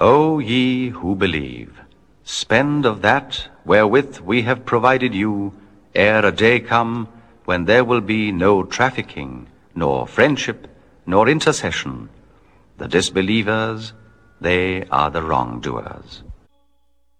O ye who believe, spend of that wherewith we have provided you, ere a day come when there will be no trafficking, nor friendship, nor intercession. The disbelievers, they are the wrongdoers.